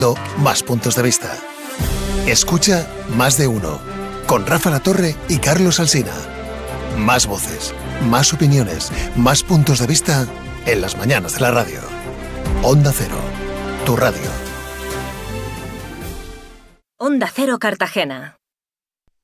Más puntos de vista. Escucha Más de Uno, con Rafa Latorre y Carlos Alsina. Más voces, más opiniones, más puntos de vista en las mañanas de la radio. Onda Cero, tu radio. Onda Cero Cartagena.